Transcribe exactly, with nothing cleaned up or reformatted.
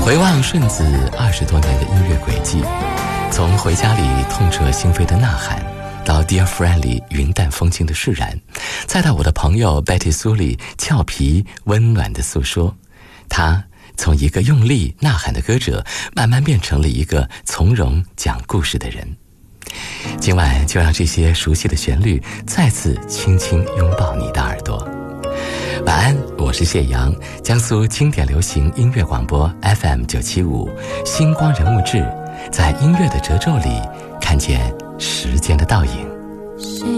回望顺子二十多年的音乐轨迹，从回家里痛彻心扉的呐喊，到 Dear Friend 里云淡风轻的释然，再到我的朋友 Betty 苏里俏皮温暖的诉说，他从一个用力呐喊的歌者，慢慢变成了一个从容讲故事的人。今晚就让这些熟悉的旋律再次轻轻拥抱你的耳朵。晚安，我是谢阳，江苏经典流行音乐广播 F M 九七五，星光人物志，在音乐的褶皱里看见时间的倒影。